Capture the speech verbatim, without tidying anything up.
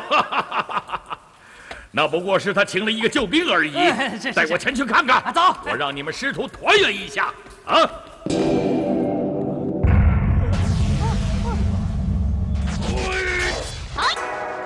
那不过是他请了一个救兵而已。带我前去看看。 走， 我让你们师徒团圆一下啊！